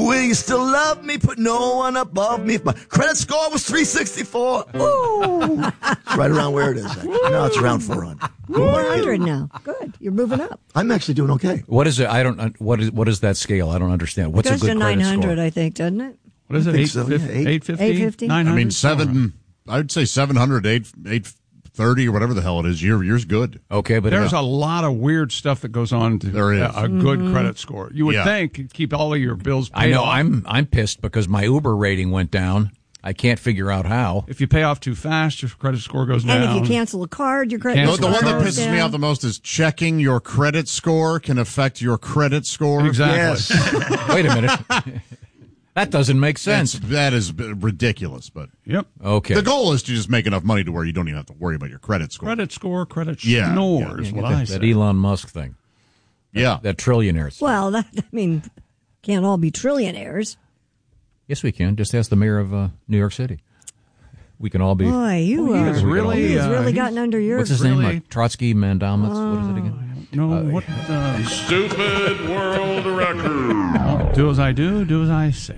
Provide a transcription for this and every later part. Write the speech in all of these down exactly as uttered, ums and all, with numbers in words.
Will you still love me? Put no one above me. If my credit score was three sixty-four. Ooh. It's right around where it is. Actually. No, it's around four hundred. four hundred now. Good. You're moving up. I'm actually doing okay. What is it? I don't. What is what is that scale? I don't understand. What's it goes a good to nine hundred, score? I think, doesn't it? What is it? eight fifty? eight fifty? eight fifty? nine hundred? I mean, seven. I'd say seven hundred, eight eight thirty, or whatever the hell it is. You're yours good. Okay, but There's uh, a lot of weird stuff that goes on to There is. a, a good Mm-hmm. credit score. You would Yeah. think keep all of your bills paid I know off. I'm I'm pissed because my Uber rating went down. I can't figure out how. If you pay off too fast, your credit score goes down. And if you cancel a card, your credit Cancel The, the a one that card. pisses me off the most is checking your credit score can affect your credit score. Exactly. Yes. Wait a minute. That doesn't make sense. That's, that is b- ridiculous. But Yep. Okay. the goal is to just make enough money to where you don't even have to worry about your credit score. Credit score, credit Yeah, snore yeah, is Yeah, what that, I that say. Elon Musk thing. Yeah. That trillionaires. Well, that, I mean, can't all be trillionaires. Yes, we can. Just ask the mayor of uh, New York City. We can all be. Boy, you Oh, he are. is really, He has uh, really he's- gotten under your. What's his really- name? Uh, Trotsky Mandamus. What is it again? No, what? Uh, Stupid world record. do as I do, do as I say.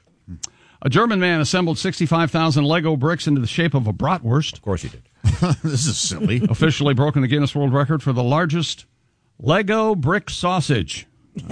A German man assembled sixty-five thousand Lego bricks into the shape of a bratwurst. Of course you did. This is silly. Officially broken the Guinness World Record for the largest Lego brick sausage.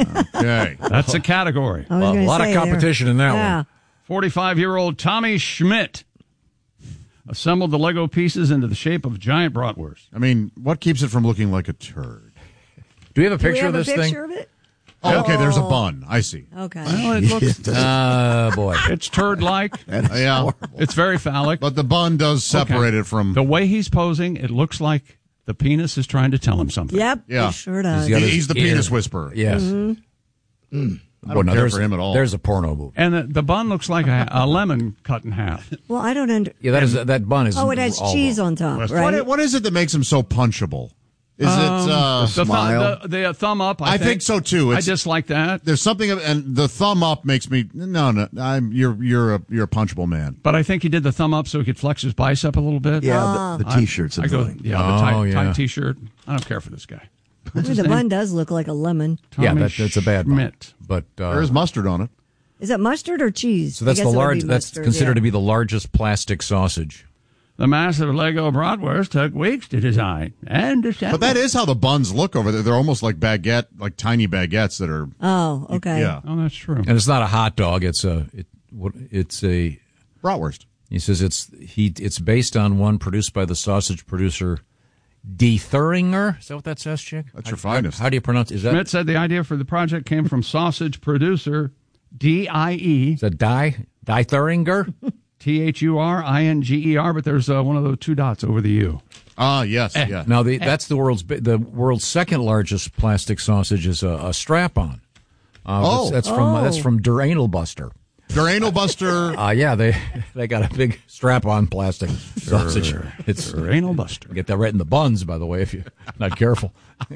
Okay. That's a category. I was Well, a gonna lot of say there. competition in that yeah. one. forty-five-year-old Tommy Schmidt assembled the Lego pieces into the shape of a giant bratwurst. I mean, what keeps it from looking like a turd? Do we have a Do we picture have of a this picture thing? of it? Oh, okay, there's a bun. I see. Okay. Well, it looks, Oh, boy. it's turd-like. Yeah. It's very phallic. But the bun does separate Okay. it from... The way he's posing, it looks like the penis is trying to tell him something. Yep. Yeah. It sure does. got He- his he's the ear. penis whisperer. Yes. Mm-hmm. I don't care there's, for him at all. There's a porno movie. And the, the bun looks like a, a lemon cut in half. Well, I don't under. Yeah, that is that bun is. Oh, it has all cheese wrong. on top, What, right? i- what is it that makes him so punchable? Is Um, it... Uh, The, thumb, Smile. the, the thumb up, I, I think so, too. I It's- dislike that. there's something... of- And the thumb up makes me... No, no. I'm, you're, you're, a, you're a punchable man. But I think he did the thumb up so he could flex his bicep a little bit. Yeah, the, the T-shirt's I go, annoying. yeah, the Oh, tight, yeah. tight T-shirt. I don't care for this guy. Ooh, the bun does look like a lemon. Yeah, Tommy that, that's a bad bun. Schmidt. But uh, There is mustard on it. Is it mustard or cheese? so that's I the guess it would large. be That's mustard, considered yeah. to be the largest plastic sausage. The massive Lego bratwurst took weeks to design and assemble. But that is how the buns look over there. They're almost like baguette, like tiny baguettes that are... Oh, okay. Yeah. Oh, that's true. And it's not a hot dog. It's a. It, what, it's a. Bratwurst. He says it's he. It's based on one produced by the sausage producer, Die Thuringer. Is that what that says, Chick? That's your How- finest. How, do you pronounce? Is that Schmidt said the idea for the project came from sausage producer D I E is that Die Die Thuringer? T H U R I N G E R, but there's uh, one of those two dots over the U. Ah, yes, yeah. Now the, that's the world's bi- the world's second largest plastic sausage is a, a strap-on. Uh, Oh. that's, that's from Oh. that's from Der Anal Buster. Der Anal Buster. Uh, yeah, they they got a big strap-on plastic sausage. It's Anal Buster. get that right in the buns, by the way, if you're not careful.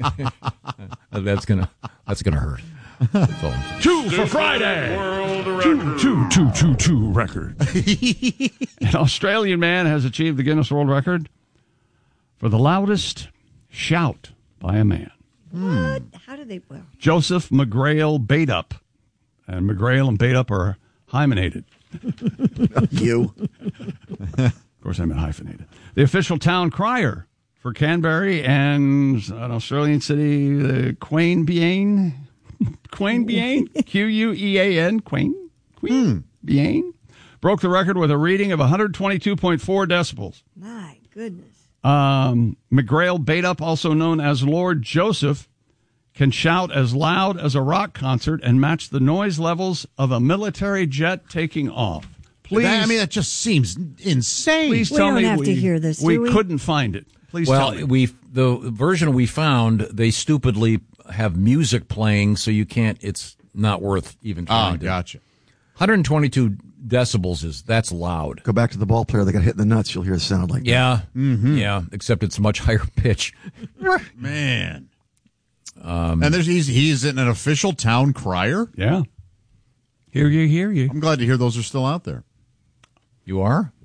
that's gonna that's gonna hurt. That's all I'm saying. Two for Friday. World Two, record. two, two, two, two record. An Australian man has achieved the Guinness World Record for the loudest shout by a man. What? How do they? Well, Joseph McGrail Baitup. And McGrail and Baitup are hymenated. You. Of course, I meant hyphenated. The official town crier for Canberra and an Australian city, uh, Queanbeyan. Queanbeyan? Q U E A N. Quean? Queanbeyan? Broke the record with a reading of one hundred twenty-two point four decibels. my goodness. Um, McGrail Baitup, also known as Lord Joseph, can shout as loud as a rock concert and match the noise levels of a military jet taking off. Please, That- I mean, that just seems insane. please We tell don't me have we, to hear this, we do we? couldn't find it. Please Well, tell me. we the version we found, they stupidly have music playing, so you can't. It's not worth even trying Ah, to. gotcha. one hundred twenty-two decibels is that's loud. Go back to the ball player that got hit in the nuts. You'll hear a sound like that. Yeah, yeah. Except it's much higher pitch. Man. Um, and there's he's, he's an official town crier. Yeah. Hear you, hear you. I'm glad to hear those are still out there. You are?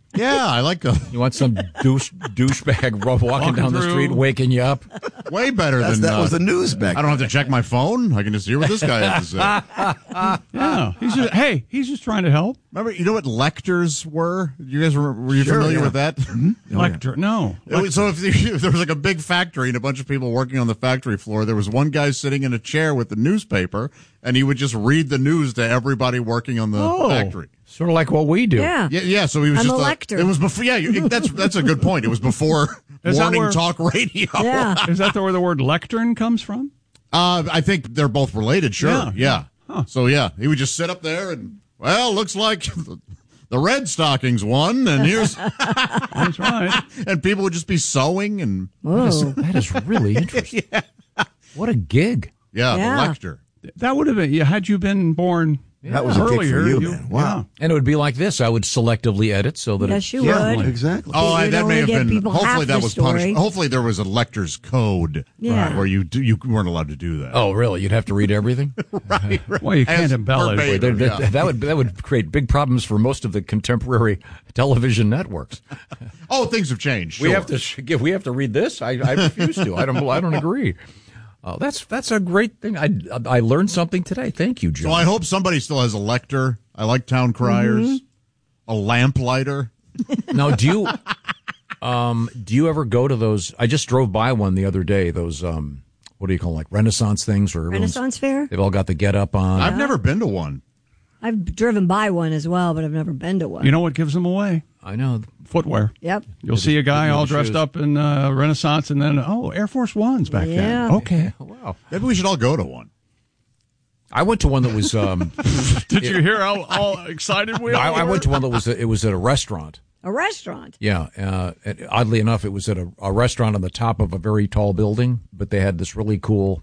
Yeah, I like the You want some douche douchebag walking, walking down the through. street, waking you up? way better That's, than that uh, was the news back I don't have to check my phone. I can just hear what this guy has to say. Yeah. He's just, hey, he's just trying to help. Remember, you know what lectors were? You guys were, were you Sure, familiar yeah. with that? Lecter. No. It was- So if, if there was like a big factory and a bunch of people working on the factory floor, there was one guy sitting in a chair with the newspaper, and he would just read the news to everybody working on the Oh. factory. Sort of like what we do. Yeah. Yeah, yeah. So he was I'm just a a- lector. It was before. Yeah, you, that's that's a good point. It was before Is that morning where- talk radio. Yeah. Is that the, where the word lectern comes from? Uh, I think they're both related. Sure. Yeah. Yeah. Huh. So yeah, he would just sit up there and well, looks like the, the Red Stockings won, and here's That's right. and people would just be sewing and Whoa. That is really interesting. What a gig. yeah, Yeah. the lector. That would have been, yeah, had you been born That was a gig earlier. for you, man. Wow. And it would be like this. I would selectively edit so that Yes, it, you Yeah, would. exactly. Oh, You'd I, that only may have get been. people half Hopefully, that the was story. punishment. Hopefully, there was a lector's code Yeah. where you do, you weren't allowed to do that. oh, really? You'd have to read everything? right, right. Well, you can't As embellish. verbatim, That, that- yeah. that would that would create big problems for most of the contemporary television networks. Oh, things have changed. We sure. have to sh- give. We have to read this. I, I refuse to. I don't. I don't agree. Oh, that's that's a great thing. I I learned something today. Thank you, John. So I hope somebody still has a lector. I like town criers. Mm-hmm. A lamplighter. Now, do you um do you ever go to those? I just drove by one the other day. Those um what do you call them, like Renaissance things or everyone's- Renaissance Fair? They've all got the get up on. I've never been to one. I've driven by one as well, but I've never been to one. You know what gives them away? I know. Footwear. Yep. You'll see a guy you know, all the dressed shoes. up in uh, Renaissance, and then, oh, Air Force Ones back Yeah. then. Okay. Wow. Maybe we should all go to one. I went to one that was. Um, Did you hear how all excited we I, all I were? went to one that was. It was at a restaurant. A restaurant. Yeah, uh, and oddly enough, it was at a, a restaurant on the top of a very tall building, but they had this really cool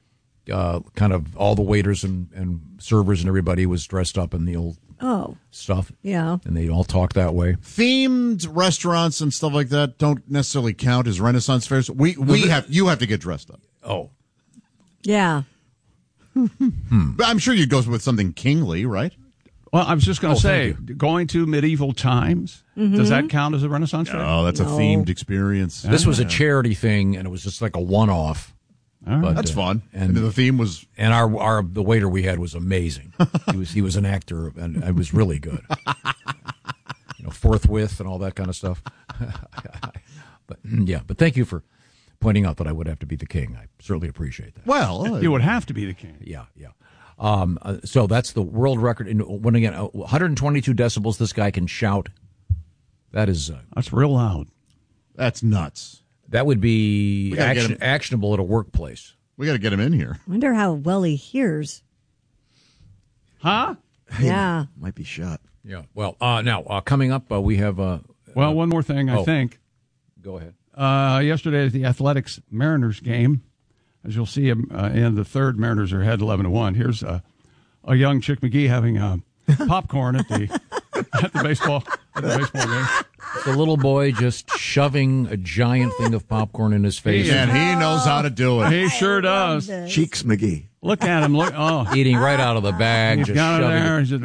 uh, kind of all the waiters and, and servers and everybody was dressed up in the old Oh, stuff. yeah. And they all talk that way. Themed restaurants and stuff like that don't necessarily count as Renaissance fairs. We we have you have to get dressed up. Oh, Yeah. But I'm sure you'd go with something kingly, right? Well, I was just going Oh, to say, thank going to medieval times, does that count as a Renaissance fair? Oh, that's a No. themed experience. this was a charity thing, and it was just like a one-off. All right. But, That's uh, fun. And, And the theme was and our our the waiter we had was amazing. he was he was an actor, and it was really good. You know, forthwith and all that kind of stuff. But yeah, but thank you for pointing out that I would have to be the king. I certainly appreciate that. well. uh, You would have to be the king. Yeah, yeah. Um, uh, so that's the world record. In when again, uh, one hundred twenty-two decibels. This guy can shout. That is uh, That's real loud. that's nuts. that would be We gotta get action, him- actionable at a workplace. We got to get him in here. Wonder how well he hears. Huh? Yeah. Might be shot. Yeah. Well, uh, now uh, coming up, uh, we have. Uh, Well, one more thing, I oh. think. go ahead. Uh, yesterday at the Athletics Mariners game, as you'll see um, uh, in the third, Mariners are ahead eleven to one. Here's uh, a young Chick McGee having uh, popcorn at the at the baseball at the baseball game. The little boy just shoving a giant thing of popcorn in his face, And he knows how to do it. He sure does. Cheeks McGee. Look at him. Look. Oh, eating right out of the bag, he's just got it shoving there. it. He's just,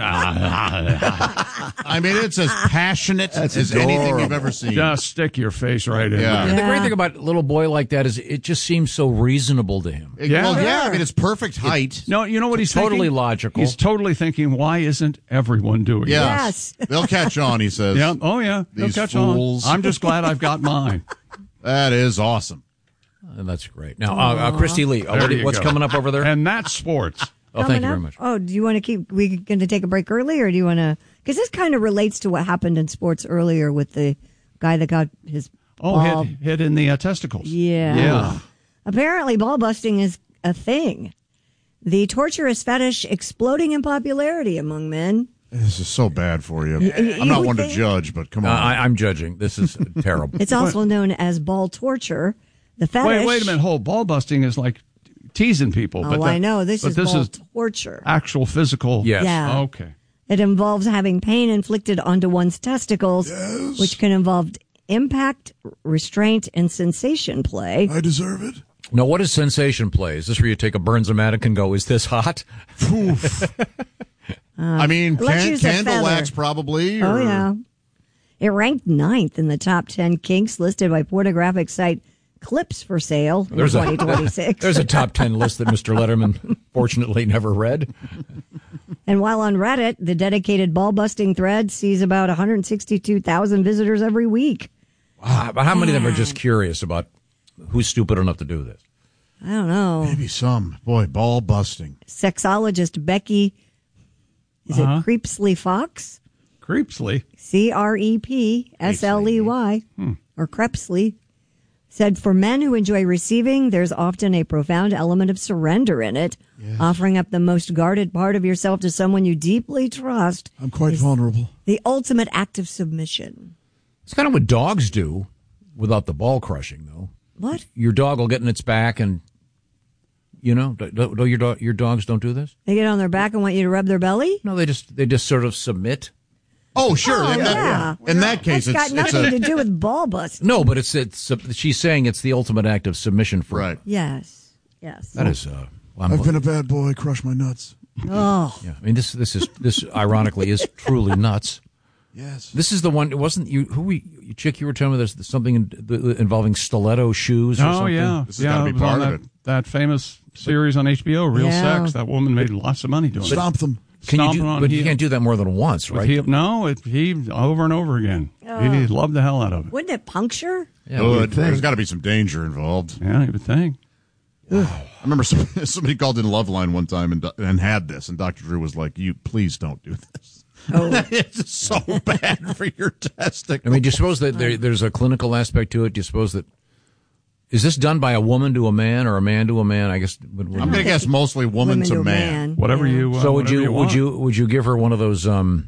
ah, I mean, it's as passionate That's as anything you've adorable. ever seen. just stick your face right in Yeah. there. And the great Yeah. thing about a little boy like that is it just seems so reasonable to him. It- Yeah. Well, yeah. I Sure. mean, it's perfect height. No, you know what he's Totally thinking? logical. He's totally thinking, why isn't everyone doing Yeah. Yes. They'll catch on, he says. it? Yeah. Oh, yeah. They'll These catch fools. on. I'm just glad I've got mine. That is awesome. And that's great. Now, uh, uh, Christy Lee, uh, There what, you what's go. coming up over there? And that's sports. Oh, thank Coming you very up? much. Oh, do you want to keep? We going to take a break early, or do you want to? Because this kind of relates to what happened in sports earlier with the guy that got his Oh, ball. hit, hit in the uh, testicles. Yeah. Yeah. Apparently, ball busting is a thing. The torturous fetish exploding in popularity among men. This is so bad for you. you I'm not would one to think- judge, but come Uh, on. I, I'm judging. This is terrible. It's also known as ball torture. The fetish. Wait, wait a minute. Hold. Ball busting is like teasing people. Oh, but I that- know. This but is this ball is torture. actual physical. Yes. Yeah. Okay. It involves having pain inflicted onto one's testicles, which can involve impact, restraint, and sensation play. I deserve it. Now, what is sensation play? Is this where you take a Burns-O-Matic and go, is this hot? I mean, let's can, use a candle feather. wax probably. Oh, or- yeah. It ranked ninth in the top ten kinks listed by pornographic site Clips for Sale in There's a- twenty twenty-six. There's a top ten list that Mister Letterman fortunately never read. And while on Reddit, the dedicated ball-busting thread sees about one hundred sixty-two thousand visitors every week. Wow, but how many of them are just curious about who's stupid enough to do this? I don't know. Maybe some. Boy, ball busting. Sexologist Becky, is Uh-huh. it Creepsley Fox? Creepsley. C R E P S L E Y, or Crepsley, said for men who enjoy receiving, there's often a profound element of surrender in it. Yes. Offering up the most guarded part of yourself to someone you deeply trust. I'm quite vulnerable. The ultimate act of submission. It's kind of what dogs do without the ball crushing, though. What? Your dog will get in its back and, you know, do, do your, do, your dogs don't do this? They get on their back and want you to rub their belly? No, they just they just sort of submit. Oh, sure. Oh, in, that, yeah. in that case, That's it's, got it's nothing a, to do with ball busting. No, but it's it's she's saying it's the ultimate act of submission for right. Yes. Yes. That is. Uh, I'm, I've been a bad boy. Crush my nuts. Oh. Yeah, I mean this this is this ironically is truly nuts. Yes. This is the one. It wasn't you who we you chick. You were telling me there's something in, the, involving stiletto shoes. Or Oh, something? yeah. This has yeah, gotta be it was part on of that, it. that famous series on H B O, Real Yeah. Sex. That woman made lots of money doing it. Stomp them. Can you Stomping do, on but you heel. can't do that more than once, With right? heel- no, it, he over and over again. He loved the hell out of it. Wouldn't it puncture? Yeah, Good. think. There's got to be some danger involved. Yeah, you would think. I remember some, somebody called in Loveline one time and and had this, and Doctor Drew was like, "You please don't do this. Oh. It's so bad for your testicles." I mean, do you suppose that there, there's a clinical aspect to it? Do you suppose that is this done by a woman to a man or a man to a man? I guess. Would, would, I'm going to guess mostly woman Women to to a man. Whatever Yeah. you. Uh, so would whatever you, you would want. you would you give her one of those um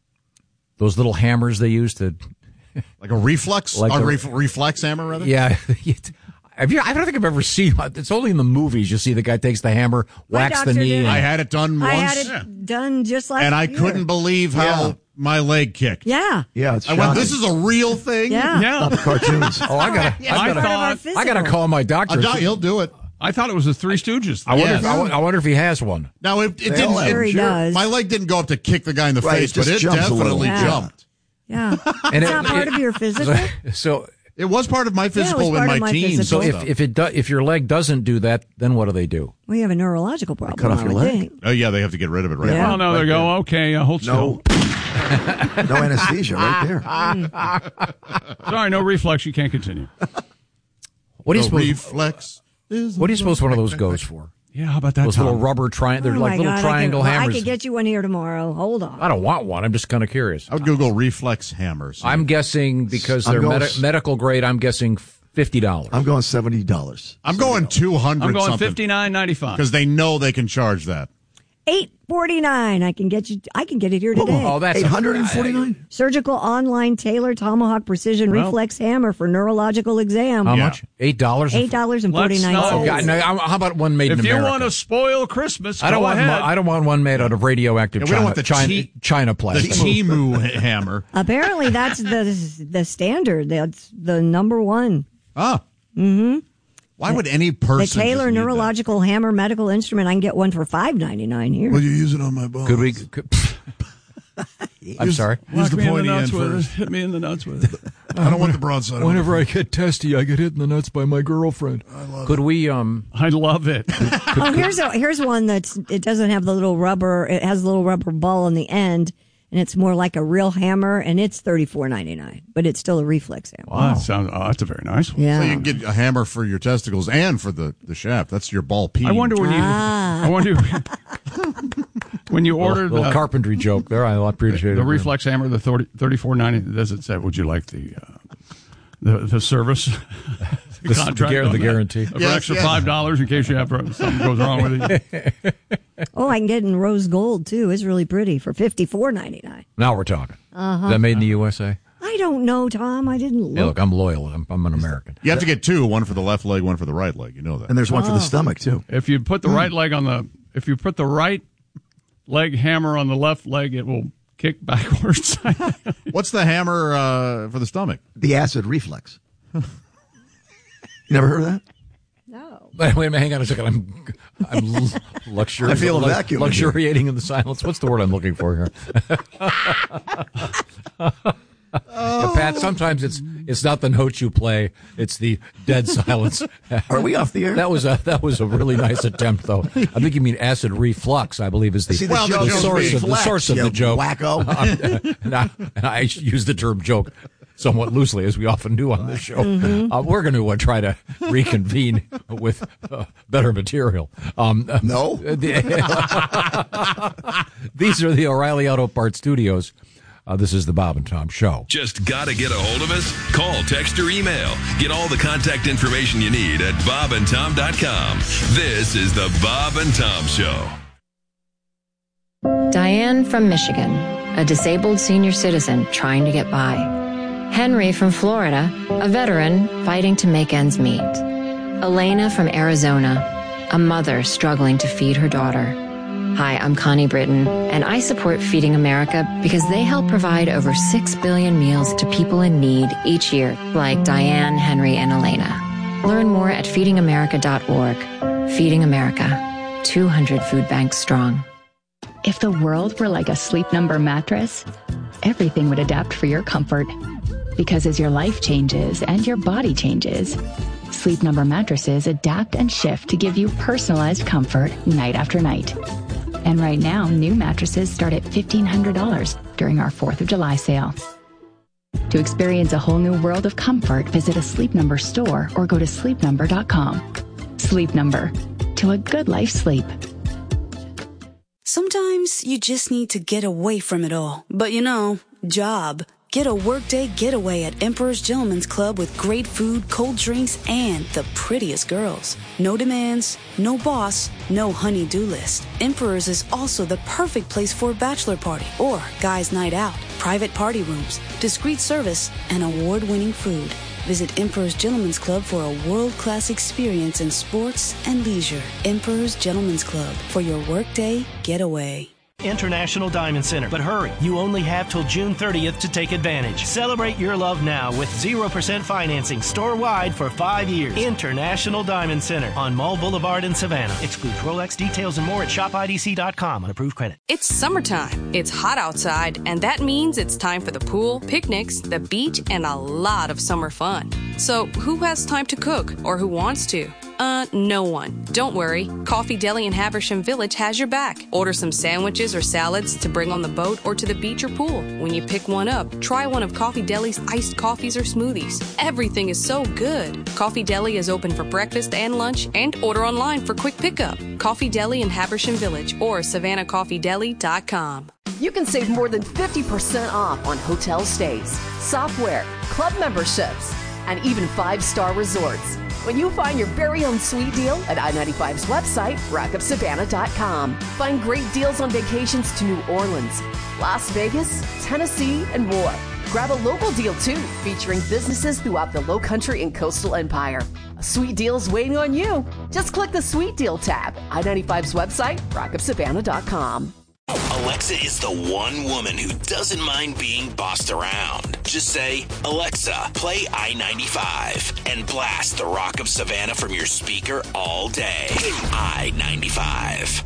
those little hammers they use to Like a reflex, Like a the- ref, reflex hammer, rather. yeah. Have you, I don't think I've ever seen. It's only in the movies you see the guy takes the hammer, My whacks the doctor knee. did. And, I had it done once, I had it done just last and I year. couldn't believe how Yeah. my leg kicked. Yeah. Yeah, it's I went, "This is a real thing." Yeah. Yeah. the cartoons. oh, I gotta, Yeah, I I gotta, thought- I gotta call my doctor. A doc- he'll do it. I thought it was the Three Stooges. I wonder. Yes. If, I, wonder- I wonder if he has one. Now it, it They all didn't. have Sure he it- does. My leg didn't go up to kick the guy in the Right, face, it just but it jumps a little. definitely Yeah. jumped. Yeah. And It's it- not part it- of your physical. So, It was part of my physical part in of my my teens. so physical. if if it do, if your leg doesn't do that, then what do they do? We have a neurological problem. cut off I your would leg? think. Oh yeah, they have to get rid of it right Yeah. now. Well, no, they go, okay, uh, hold No. still. No anesthesia right there. Sorry, no reflex. You can't continue. What do you The suppose? reflex is What do you suppose one of those goes for? Yeah, how about that? Those Tom? little rubber triangle. They're Oh, like my little God, triangle I could, hammers. I could get you one here tomorrow. Hold on. I don't want one. I'm just kind of curious. I would Google reflex hammers. I'm guessing because I'm they're going medi- s- medical grade. I'm guessing fifty dollars. I'm going seventy dollars. I'm going two hundred. I'm going something fifty nine ninety five. because they know they can charge that. Eight forty nine. I can get you. I can get it here today. Oh, that's Eight hundred and forty-nine. Surgical online tailored tomahawk precision Well- reflex hammer for neurological exam. How Yeah. much? Eight dollars. Eight dollars and forty nine Let's Oh, know. cents. God, no, how about one made in If you America? want to spoil Christmas, I don't go want. ahead. mo- I don't want one made out of radioactive Yeah, we China, don't want the China, T- China The plastic. Timu hammer. Apparently, that's the the standard. That's the number one. Ah. Mm-hmm. Why would any The person? just Taylor need that? neurological hammer medical instrument. I can get one for five ninety nine here. Will you use it on my balls? Could we? Could, I'm sorry. Use the me in pointy the nuts end with first. it. Hit me in the nuts with it. I don't want the broadside. I want Whenever I get testy, I get hit in the nuts by my girlfriend. Could we? Um. I love it. Oh, here's a here's one that's it doesn't have the little rubber. It has a little rubber ball on the end, and it's more like a real hammer, and it's thirty four ninety nine, but it's still a reflex hammer. Wow, that sounds, oh, that's a very nice one. Yeah. So you can get a hammer for your testicles and for the, the shaft. That's your ball peen. I wonder when you. Ah. I wonder when you ordered little the, carpentry joke there. I appreciate it. the reflex hammer, the thirty-four ninety. Does it say? Would you like the uh, the the service? The, the, contract guar- on the that? guarantee. For Yes, extra yes. five dollars in case you have something goes wrong with it. Oh, I can get it in rose gold too. It's really pretty for fifty four ninety nine. Now we're talking. Uh-huh. Is that made in the U S A? I don't know, Tom. I didn't look. Hey, look, I'm loyal. I'm, I'm an American. You have to get two, one for the left leg, one for the right leg. You know that. And there's one for the stomach too. If you put the right leg on the, if you put the right leg hammer on the left leg, it will kick backwards. What's the hammer uh, for the stomach? The acid reflex. You never heard of that? No. Wait, wait a minute, hang on a second. I'm, I'm luxuri- I feel a lu- vacuum in here. luxuriating in the silence. What's the word I'm looking for here? Yeah, Pat, sometimes it's it's not the notes you play; it's the dead silence. Are we off the air? That was a that was a really nice attempt, though. I think you mean acid reflux. I believe is the, See, the the, joke is source of the reflex, source of you the joke. wacko. Uh, and, I, and I use the term joke somewhat loosely, as we often do on this show. Mm-hmm. Uh, we're going to uh, try to reconvene with uh, better material. Um, no. These are the O'Reilly Auto Parts Studios. Uh, this is the Bob and Tom Show. Just got to get a hold of us? Call, text, or email. Get all the contact information you need at bob and tom dot com. This is the Bob and Tom Show. Diane from Michigan, a disabled senior citizen trying to get by. Henry from Florida, a veteran fighting to make ends meet. Elena from Arizona, a mother struggling to feed her daughter. Hi, I'm Connie Britton, and I support Feeding America because they help provide over six billion meals to people in need each year, like Diane, Henry, and Elena. Learn more at feeding america dot org. Feeding America, two hundred food banks strong. If the world were like a Sleep Number mattress, everything would adapt for your comfort. Because as your life changes and your body changes, Sleep Number mattresses adapt and shift to give you personalized comfort night after night. And right now, new mattresses start at fifteen hundred dollars during our fourth of July sale. To experience a whole new world of comfort, visit a Sleep Number store or go to sleep number dot com. Sleep Number. To a good life sleep. Sometimes you just need to get away from it all. But you know, job. Get a workday getaway at Emperor's Gentleman's Club with great food, cold drinks, and the prettiest girls. No demands, no boss, no honey-do list. Emperor's is also the perfect place for a bachelor party or guys' night out, private party rooms, discreet service, and award-winning food. Visit Emperor's Gentleman's Club for a world-class experience in sports and leisure. Emperor's Gentleman's Club for your workday getaway. International Diamond Center. But hurry, you only have till June thirtieth to take advantage. Celebrate your love now with zero percent financing store-wide for five years. International Diamond Center on Mall Boulevard in Savannah. Excludes Rolex. Details and more at shop I D C dot com on approved credit. It's summertime. It's hot outside, and that means it's time for the pool, picnics, the beach, and a lot of summer fun. So who has time to cook or who wants to? Uh, no one. Don't worry. Coffee Deli in Habersham Village has your back. Order some sandwiches or salads to bring on the boat or to the beach or pool. When you pick one up, try one of Coffee Deli's iced coffees or smoothies. Everything is so good. Coffee Deli is open for breakfast and lunch and order online for quick pickup. Coffee Deli in Habersham Village or savannah coffee deli dot com. You can save more than fifty percent off on hotel stays, software, club memberships, and even five-star resorts when you find your very own sweet deal at I ninety-five's website, rock up savannah dot com. Find great deals on vacations to New Orleans, Las Vegas, Tennessee, and more. Grab a local deal, too, featuring businesses throughout the Lowcountry and Coastal Empire. A sweet deal is waiting on you. Just click the Sweet Deal tab. I ninety-five's website, rock up savannah dot com. Alexa is the one woman who doesn't mind being bossed around. Just say, Alexa, play I ninety-five, and blast the Rock of Savannah from your speaker all day. I ninety-five.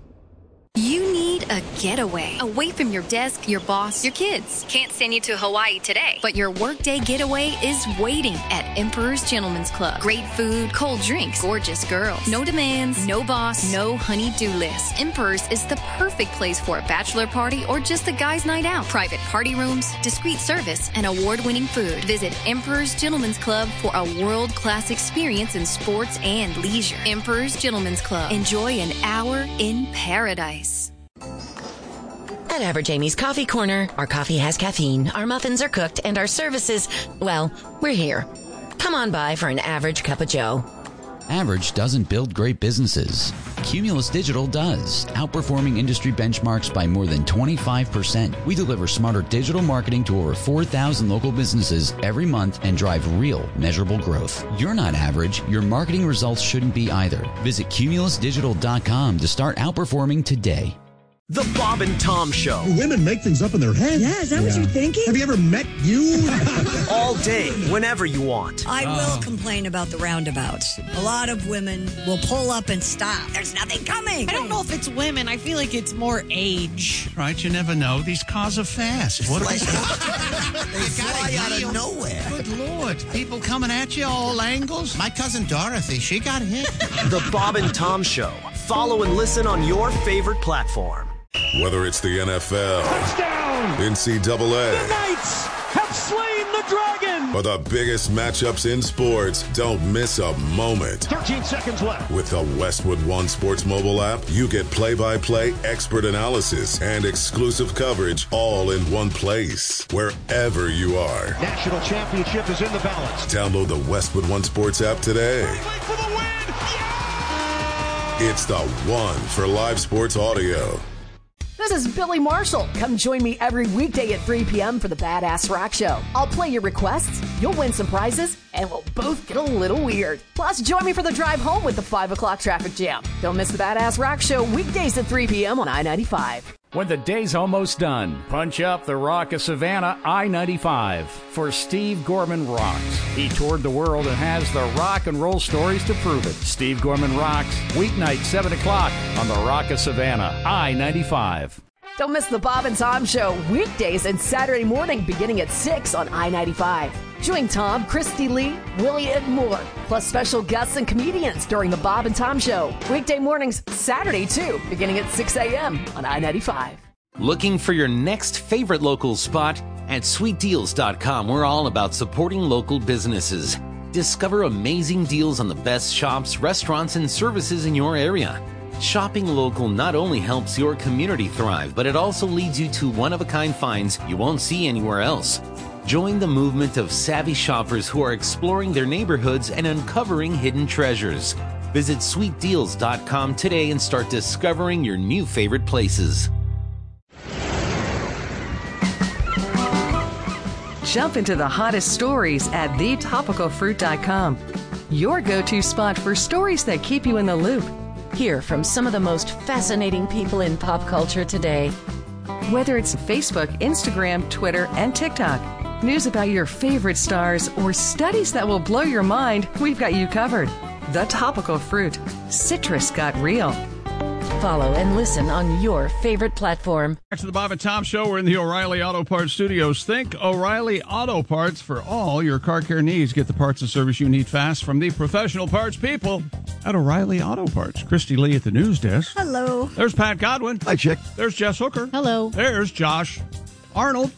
You need a getaway away from your desk, your boss, your kids. Can't send you to Hawaii today, but your workday getaway is waiting at Emperor's Gentleman's Club. Great food, cold drinks, gorgeous girls. No demands, no boss, no honey-do list. Emperor's is the perfect place for a bachelor party or just a guy's night out. Private party rooms, discreet service, and award-winning food. Visit Emperor's Gentleman's Club for a world-class experience in sports and leisure. Emperor's Gentleman's Club. Enjoy an hour in paradise. At Average Amy's Coffee Corner, our coffee has caffeine, our muffins are cooked, and our services, well, we're here. Come on by for an average cup of joe. Average doesn't build great businesses. Cumulus Digital does, outperforming industry benchmarks by more than twenty-five percent. We deliver smarter digital marketing to over four thousand local businesses every month and drive real, measurable growth. You're not average. Your marketing results shouldn't be either. Visit cumulus digital dot com to start outperforming today. The Bob and Tom Show. Women make things up in their heads. Yeah, is that what you're thinking? Have you ever met you? All day, whenever you want. I will complain about the roundabouts. A lot of women will pull up and stop. There's nothing coming. I don't know if it's women. I feel like it's more age. Right, you never know. These cars are fast. What are we They fly out of nowhere. Good Lord. People coming at you all angles. My cousin Dorothy, she got hit. The Bob and Tom Show. Follow and listen on your favorite platform. Whether it's the N F L, Touchdown! N C double A, The Knights have slain the dragon! or the biggest matchups in sports, don't miss a moment. thirteen seconds left. With the Westwood One Sports mobile app, you get play-by-play expert analysis and exclusive coverage all in one place, wherever you are. National championship is in the balance. Download the Westwood One Sports app today. For the win! It's the one for live sports audio. This is Billy Marshall. Come join me every weekday at three p.m. for the Badass Rock Show. I'll play your requests, you'll win some prizes, and we'll both get a little weird. Plus, join me for the drive home with the five o'clock traffic jam. Don't miss the Badass Rock Show weekdays at three p.m. on I ninety-five. When the day's almost done, punch up the Rock of Savannah I ninety-five for Steve Gorman Rocks. He toured the world and has the rock and roll stories to prove it. Steve Gorman Rocks, weeknight seven o'clock on the Rock of Savannah I ninety-five. Don't miss the Bob and Tom Show weekdays and Saturday morning beginning at six on I ninety-five. Join Tom, Christy Lee, Willie, and more, plus special guests and comedians during the Bob and Tom Show. Weekday mornings, Saturday too, beginning at six a.m. on I ninety-five. Looking for your next favorite local spot? At sweet deals dot com, we're all about supporting local businesses. Discover amazing deals on the best shops, restaurants, and services in your area. Shopping local not only helps your community thrive, but it also leads you to one-of-a-kind finds you won't see anywhere else. Join the movement of savvy shoppers who are exploring their neighborhoods and uncovering hidden treasures. Visit sweet deals dot com today and start discovering your new favorite places. Jump into the hottest stories at the topical fruit dot com. Your go-to spot for stories that keep you in the loop. Hear from some of the most fascinating people in pop culture today. Whether it's Facebook, Instagram, Twitter, and TikTok, news about your favorite stars, or studies that will blow your mind, we've got you covered. The Topical Fruit. Citrus got real. Follow and listen on your favorite platform. Back to the Bob and Tom Show. We're in the O'Reilly Auto Parts Studios. Think O'Reilly Auto Parts for all your car care needs. Get the parts and service you need fast from the professional parts people at O'Reilly Auto Parts. Christy Lee at the news desk. Hello. There's Pat Godwin. Hi, Chick. There's Jess Hooker. Hello. There's Josh Arnold.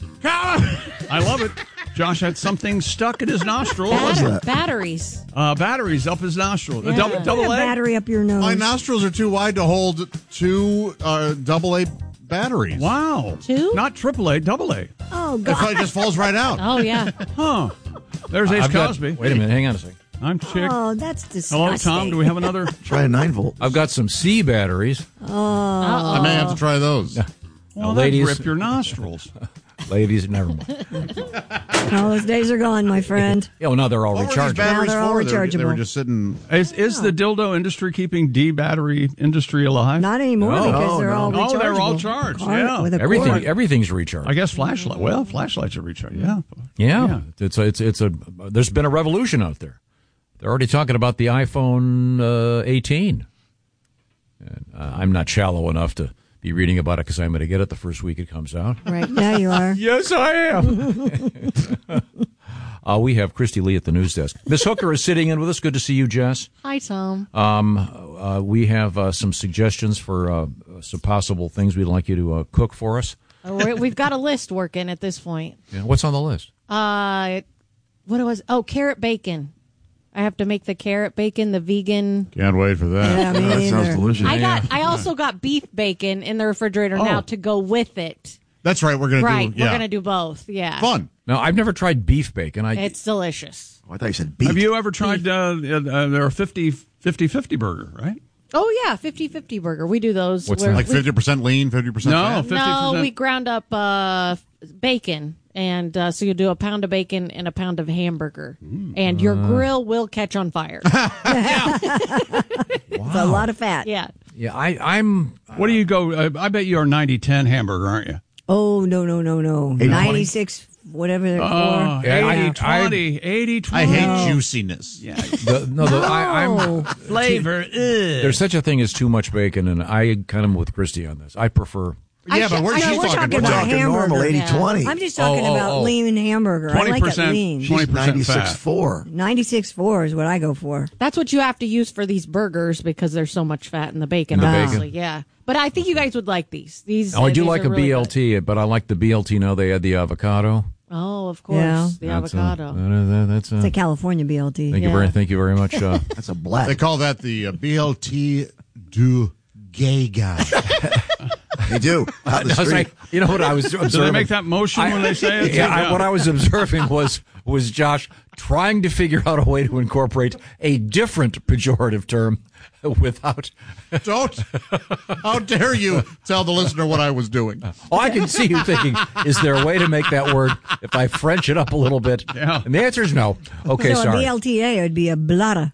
I love it. Josh had something stuck in his nostril. Bat- What's that? Batteries. Uh, batteries up his nostril. Yeah. A double, double Put a A. battery up your nose. My nostrils are too wide to hold two uh, double A batteries. Wow. Two? Not triple A, double A. Oh, It God. probably just falls right out. Oh, yeah. Huh. There's Ace I've got- Cosby. wait a minute, hang on a second. I'm Chick. Oh, that's disgusting. Hello, Tom. Do we have another? Try a nine volt. I've got some C batteries. Oh. I may have to try those. Well, Now, that ladies- rip your nostrils. Ladies, never mind. No, those days are gone, my friend. Yeah, well, now they're all What were these rechargeable. batteries Now they're all for? They were- They were rechargeable. just sitting. Is, is the dildo industry keeping D battery industry alive? Not anymore No. because No, they're no. all rechargeable. Oh, they're all charged, Car- yeah. with a Everything, cord. everything's recharged. I guess flashlight. Well, flashlights are recharged. Yeah. Yeah, Yeah. it's a, it's it's a. There's been a revolution out there. They're already talking about the iPhone uh, eighteen. And, uh, I'm not shallow enough to be reading about it because I'm going to get it the first week it comes out. Right. Yeah, you are. Yes, I am. uh, we have Christy Lee at the news desk. Miss Hooker is sitting in with us. Good to see you, Jess. Hi, Tom. Um, uh, we have uh, some suggestions for uh, some possible things we'd like you to uh, cook for us. Uh, we're- We've got a list working at this point. Yeah, what's on the list? Uh, what was? Oh, carrot bacon. I have to make the carrot bacon, the vegan. Can't wait for that. Yeah, me That sounds either. delicious. I got. I also got beef bacon in the refrigerator Oh. now to go with it. That's right. We're gonna Right, do. Yeah. we're gonna do both. Yeah, Fun. No, I've never tried beef bacon. I It's delicious. Oh, I thought you said beef. Have you ever tried? Uh, uh, they're a fifty fifty burger, right? Oh yeah, fifty-fifty burger. We do those. What's where that? Like we- fifty percent lean, fifty percent No, fat. fifty No, percent. we ground up uh, bacon, and uh, so you do a pound of bacon and a pound of hamburger, and your grill will catch on fire. It's a lot of fat. Yeah. Yeah, I, I'm. What do you go? Uh, I bet you're a ninety ten hamburger, aren't you? Oh, no, no, no, no. ninety-six, whatever they're Oh, for. eighty twenty. eighty twenty. I hate No. juiciness. Yeah. The, no, the, I, I'm Flavor. There's such a thing as too much bacon, and I kind of am with Christy on this. I prefer. Yeah, but we're, I know, she's we're talking, talking we're about talking hamburger. normal eighty twenty. I'm just talking Oh, oh, about oh. lean hamburger. I like it lean. She's ninety-six fat. four. ninety-six point four is what I go for. That's what you have to use for these burgers because there's so much fat in the bacon. In the obviously. bacon. Yeah. But I think you guys would like these. These. Oh, I do these like are a really B L good. T, but I like the B L T now. They add the avocado. Oh, of course, Yeah. the That's a- avocado. that- that's a, It's a California B L T. Thank you very, thank you very much. Uh, That's a black. They call that the uh, B L T du gay guy. They do. Out the I was street. like, you know what I was observing? Do they make that motion when they say it? Yeah, I, what I was observing was was Josh trying to figure out a way to incorporate a different pejorative term without. Don't. How dare you tell the listener what I was doing? Oh, I can see you thinking, is there a way to make that word if I French it up a little bit? Yeah. And the answer is no. Okay, so sorry. a B L T A would be a blada.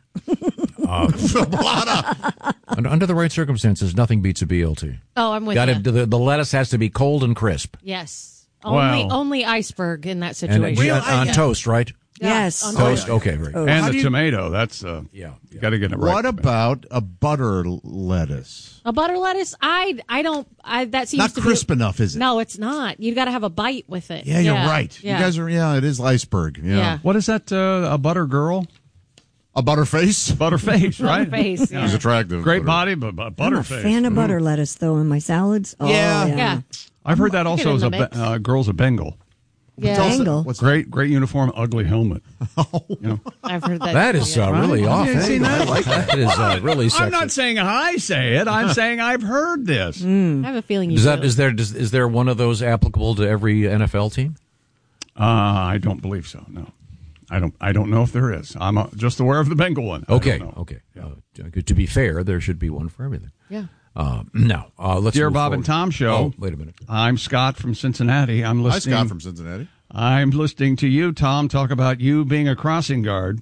Under, under the right circumstances, nothing beats a B L T. Oh, I'm with Got you. the, the lettuce has to be cold and crisp. Yes. Only Wow. only iceberg in that And situation. uh, on toast, right? Yes. on Toast. Okay, very good. And How the do you- tomato. That's uh, Yeah. you got to get it right. What about a butter lettuce? A butter lettuce, I I don't. I that seems Not to crisp be, enough, is it? No, it's not. You got to have a bite with it. Yeah, you're right. Yeah. You guys are, yeah, it is iceberg. Yeah. Yeah. What is that? Uh, a butter girl? A butterface? Butterface, right? Butterface, yeah. He's attractive. Great Butter- body, but, but I'm a butterface. fan of Mm. butter lettuce, though, in my salads. Oh, Yeah. yeah. Yeah. I've heard that Get also in as the a be- mix. uh, girl's a Bengal. Yeah. Dangle. What's Great, great uniform, ugly helmet. You know? I've heard that. That is uh, really Right? off. Yeah, see, I like that. That is uh, really sexy. I'm not saying I say it. I'm saying I've heard this. I have a feeling you Is that do. is there does, is there one of those applicable to every N F L team? Uh, I don't believe so. No, I don't. I don't know if there is. I'm uh, just aware of the Bengal one. I Okay, don't know. okay. Uh, to be fair, there should be one for everything. Yeah. Uh, now, uh, let's Dear move Bob forward. and Tom Show. Oh, wait a minute. I'm Scott from Cincinnati. I'm Hi, listening. Scott from Cincinnati. I'm listening to you, Tom, talk about you being a crossing guard.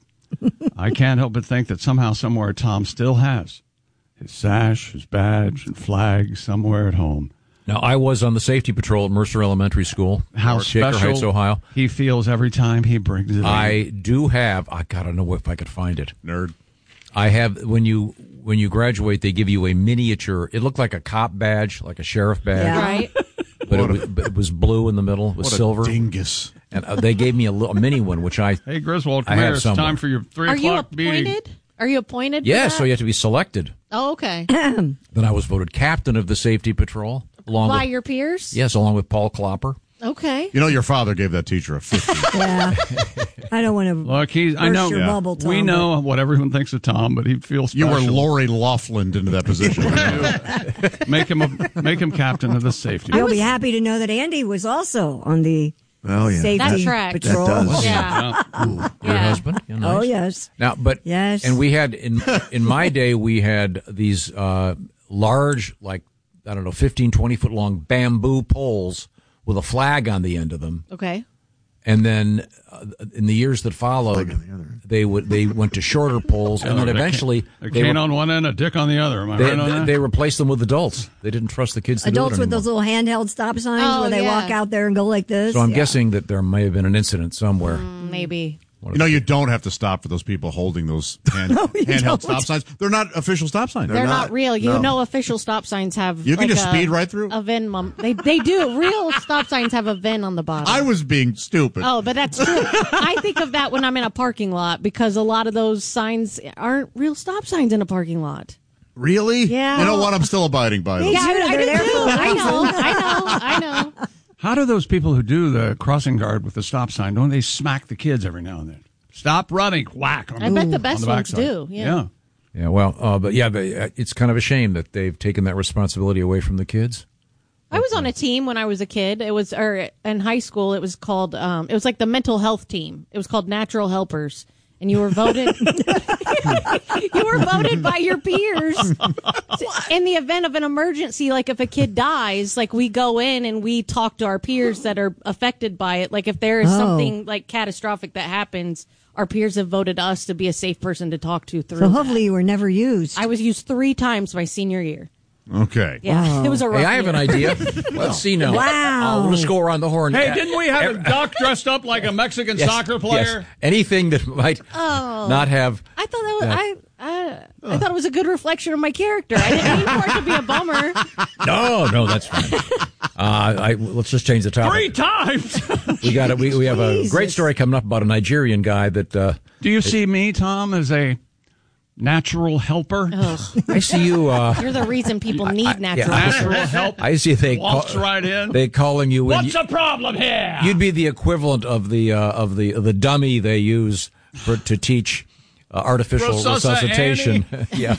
I can't help but think that somehow, somewhere, Tom still has his sash, his badge, and flag somewhere at home. Now, I was on the safety patrol at Mercer Elementary School, How Shaker special Heights, Ohio. he feels every time he brings it in. I do have. I gotta know if I could find it. Nerd. I have when you when you graduate, they give you a miniature. It looked like a cop badge, like a sheriff badge, Yeah. Right. but it was, but it was blue in the middle with What a silver. dingus. And uh, they gave me a, little, a mini one, which I Hey, Griswold, I come have here. It's somewhere. time for your three Are you o'clock meeting. appointed? Are you appointed? yeah. for So that? you have to be selected. Oh, okay. Then I was voted captain of the safety patrol, along By with your peers? yes, along with Paul Klopper. Okay. You know, your father gave that teacher a fifty. Yeah. I don't want to. Look, he's. I burst know. your yeah. bubble, Tom, we but- know what everyone thinks of Tom, but he feels You special. were Lori Laughlin into that position. make him a, make him captain of the safety. You'll be happy to know that Andy was also on the Oh, yeah. safety That tracks. patrol. That does. Yeah. Your Yeah. husband. Yeah, nice. Oh, yes. Now, but Yes. and we had in in my day we had these uh, large, like I don't know, fifteen, twenty foot long bamboo poles with a flag on the end of them. Okay. And then uh, in the years that followed, they would they went to shorter poles, and then They eventually ca- a they, cane re- on one end, a dick on the other. Am I they, right on that? they replaced them with adults. They didn't trust the kids to Adults do it with those anymore. little handheld stop signs Oh, where they yeah. walk out there and go like this. So I'm Yeah. guessing that there may have been an incident somewhere. Maybe. You know, you don't have to stop for those people holding those hand, No, you handheld don't. stop signs. They're not official stop signs. They're, not, not. real. You No. know, official stop signs have. You can like just a- speed right through. A V I N. Mum. They they do. Real stop signs have a V I N on the bottom. I was being stupid. Oh, but that's true. I think of that when I'm in a parking lot because a lot of those signs aren't real stop signs in a parking lot. Really? Yeah. You know what? I'm still abiding by them. Yeah, I, too. I They're do there too. for a I know. reason. I know. I know. How do those people who do the crossing guard with the stop sign, don't they smack the kids every now and then? Stop running, whack. On I the, bet the on best the ones backside. do. Yeah. Yeah, well, uh, but yeah, but uh, it's kind of a shame that they've taken that responsibility away from the kids. I was on a team when I was a kid. It was, or in high school, it was called, um, it was like the mental health team. It was called Natural Helpers. and you were voted you were voted by your peers in the event of an emergency. Like if a kid dies, like we go in and we talk to our peers that are affected by it. Like if there is Oh. something like catastrophic that happens, our peers have voted us to be a safe person to talk to through So that. hopefully you were never used. I was used three times my senior year. Okay. Yeah, it was a rough Hey, I have year. an idea. Let's see now. Wow. Uh, we'll just go around the horn. Hey, didn't we have a duck dressed up like a Mexican Yes, soccer player? yes. Anything that might Oh. not have. I thought that was Yeah. I. I, I thought it was a good reflection of my character. I didn't mean for it to be a bummer. No, no, that's fine. Uh, I, let's just change the topic. Three times. We got it. We, we have a Jesus. great story coming up about a Nigerian guy that. Uh, Do you see me, Tom, as a natural helper? I see you. Uh, You're the reason people need I- natural yeah. help. Natural help. I see they Walks call, right in. They calling you. What's you, the problem here? You'd be the equivalent of the uh, of the the dummy they use for to teach uh, artificial Resusci- resuscitation. yeah,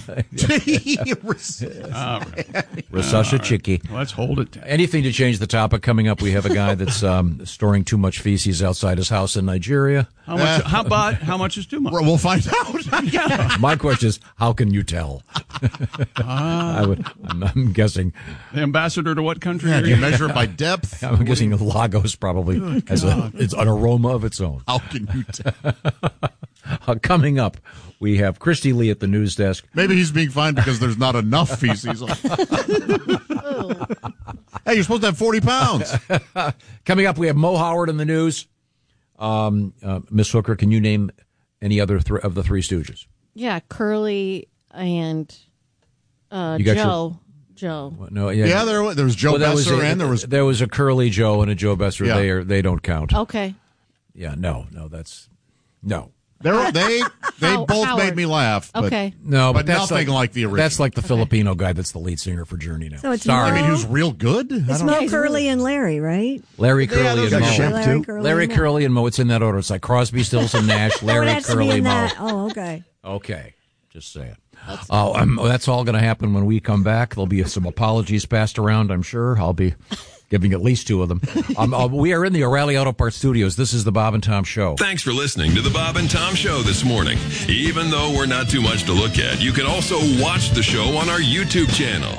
All right. resuscichicky. Let's hold it down. Anything to change the topic. Coming up, we have a guy that's um, storing too much feces outside his house in Nigeria. How much? How about how much is too much? We'll find out. My question is, how can you tell? I would, I'm, I'm guessing. The ambassador to what country? Yeah, are do you you? measure it by depth? I'm guessing Lagos probably has a it's an aroma of its own. How can you tell? Uh, coming up, we have Christy Lee at the news desk. Maybe he's being fined because there's not enough feces. Hey, you're supposed to have forty pounds. Coming up, we have Mo Howard in the news. Um, uh, Miss Hooker, can you name any other th- of the Three Stooges? Yeah, Curly and uh, You got Joe. Joe. No, yeah, Yeah, there, was- there was Joe Well, there was Besser a- and there was there was a Curly Joe and a Joe Besser. Yeah. They are they don't count. Okay. Yeah, no, no, that's no. They're, they they How- both Howard. made me laugh. But, Okay. No, but, but that's nothing like, like the original. That's like the Filipino guy that's the lead singer for Journey now. So it's Sorry, I mean, Mo- who's real good? I It's don't Mo know. Curly and Larry, right? Larry Curly those and guys Mo. Shemp, Larry, too. Curly, Larry and Mo. Curly and Mo. It's in that order. It's like Crosby, Stills, and Nash. Oh, it Larry has to be Curly, in Mo. that. Oh, okay. Okay, just saying. Oh, um, that's all going to happen when we come back. There'll be some apologies passed around, I'm sure. I'll be giving at least two of them. Um, uh, we are in the O'Reilly Auto Parts studios. This is the Bob and Tom Show. Thanks for listening to the Bob and Tom Show this morning. Even though we're not too much to look at, you can also watch the show on our YouTube channel.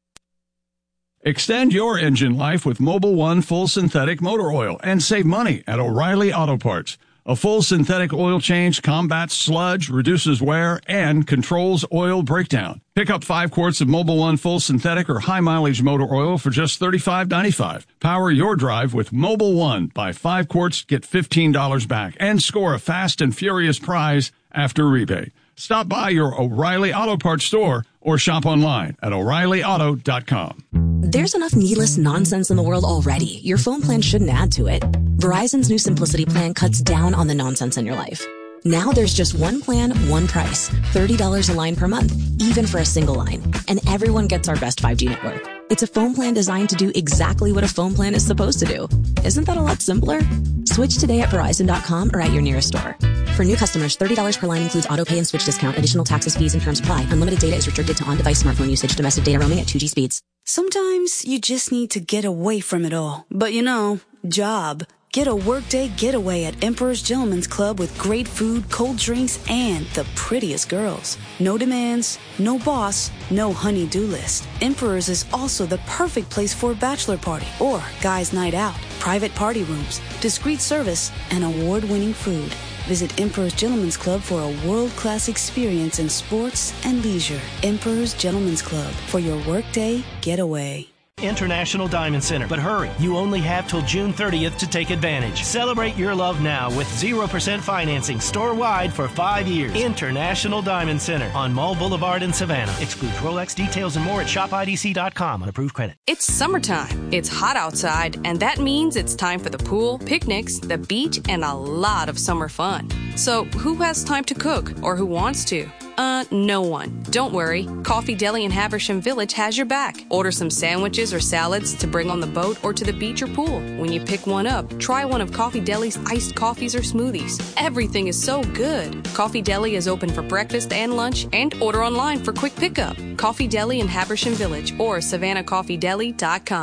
Extend your engine life with Mobil One Full Synthetic Motor Oil and save money at O'Reilly Auto Parts. A full synthetic oil change combats sludge, reduces wear, and controls oil breakdown. Pick up five quarts of Mobil One Full Synthetic or High Mileage Motor Oil for just thirty-five ninety-five. Power your drive with Mobil One. Buy five quarts, get fifteen dollars back, and score a fast and furious prize after rebate. Stop by your O'Reilly Auto Parts store or shop online at O'Reilly Auto dot com. There's enough needless nonsense in the world already. Your phone plan shouldn't add to it. Verizon's new Simplicity plan cuts down on the nonsense in your life. Now there's just one plan, one price. thirty dollars a line per month, even for a single line. And everyone gets our best five G network. It's a phone plan designed to do exactly what a phone plan is supposed to do. Isn't that a lot simpler? Switch today at Verizon dot com or at your nearest store. For new customers, thirty dollars per line includes auto pay and switch discount. Additional taxes, fees, and terms apply. Unlimited data is restricted to on-device smartphone usage. Domestic data roaming at two G speeds. Sometimes you just need to get away from it all. But you know, job. Get a workday getaway at Emperor's Gentleman's Club with great food, cold drinks, and the prettiest girls. No demands, no boss, no honey-do list. Emperor's is also the perfect place for a bachelor party or guys' night out. Private party rooms, discreet service, and award-winning food. Visit Emperor's Gentleman's Club for a world-class experience in sports and leisure. Emperor's Gentleman's Club for your workday getaway. International Diamond Center. But hurry, you only have till June thirtieth to take advantage. Celebrate your love now with zero percent financing store-wide for five years. International Diamond Center on Mall Boulevard in Savannah. Excludes Rolex. Details and more at shop I D C dot com on approved credit. It's summertime. It's hot outside, and that means it's time for the pool, picnics, the beach, and a lot of summer fun. So who has time to cook or who wants to? Uh, no one. Don't worry. Coffee Deli in Haversham Village has your back. Order some sandwiches or salads to bring on the boat or to the beach or pool. When you pick one up, try one of Coffee Deli's iced coffees or smoothies. Everything is so good. Coffee Deli is open for breakfast and lunch and order online for quick pickup. Coffee Deli in Haversham Village or savannah coffee deli dot com.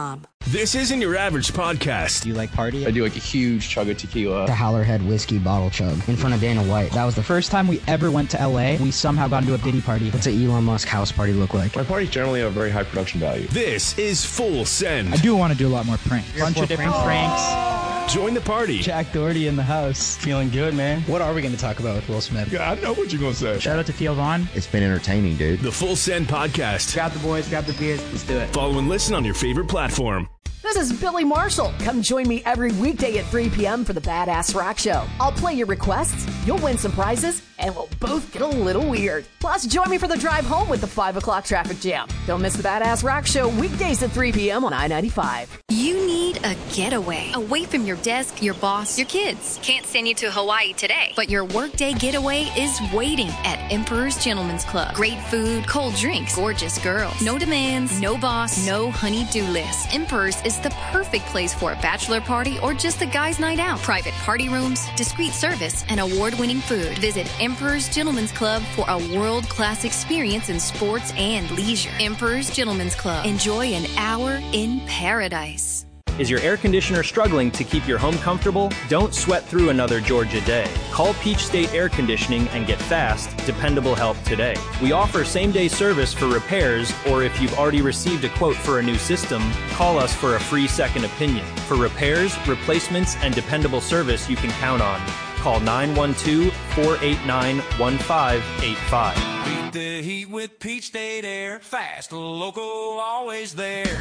This isn't your average podcast. Do you like party? I do like a huge chug of tequila. The Howlerhead whiskey bottle chug in front of Dana White. That was the first time we ever went to L A. We somehow got into a Diddy party. What's an Elon Musk house party look like? My parties generally have very high production value. This is Full Send. I do want to do a lot more pranks. A bunch of different pranks. Join the party. Jack Doherty in the house. Feeling good, man. What are we going to talk about with Will Smith? Yeah, I know what you're going to say. Shout out to Theo Vaughn. It's been entertaining, dude. The Full Send Podcast. Grab the boys, grab the beers. Let's do it. Follow and listen on your favorite platform. This is Billy Marshall. Come join me every weekday at three p.m. for the Badass Rock Show. I'll play your requests, you'll win some prizes, and we'll both get a little weird. Plus, join me for the drive home with the five o'clock traffic jam. Don't miss the Badass Rock Show weekdays at three p.m. on I ninety-five. You need a getaway away from your desk, your boss, your kids. Can't send you to Hawaii today, but your workday getaway is waiting at Emperor's Gentleman's Club. Great food, cold drinks, gorgeous girls. No demands, no boss, no honey-do list. Emperor's is the perfect place for a bachelor party or just a guy's night out. Private party rooms, discreet service, and award-winning food. Visit Emperor's Gentleman's Club for a world-class experience in sports and leisure. Emperor's Gentleman's Club. Enjoy an hour in paradise. Is your air conditioner struggling to keep your home comfortable? Don't sweat through another Georgia day. Call Peach State Air Conditioning and get fast, dependable help today. We offer same-day service for repairs, or if you've already received a quote for a new system, call us for a free second opinion. For repairs, replacements, and dependable service you can count on. Call nine one two, four eight nine, one five eight five. Beat the heat with Peach State Air. Fast, local, always there.